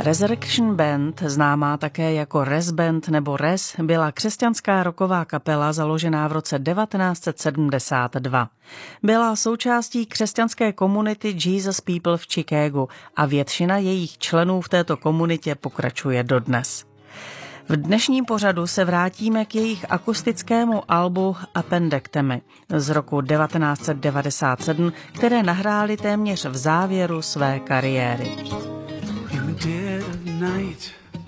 Resurrection Band, známá také jako Res Band nebo Res, byla křesťanská rocková kapela založená v roce 1972. Byla součástí křesťanské komunity Jesus People v Chicagu a většina jejich členů v této komunitě pokračuje dodnes. V dnešním pořadu se vrátíme k jejich akustickému albu Appendectomy z roku 1997, které nahráli téměř v závěru své kariéry. In the dead of night,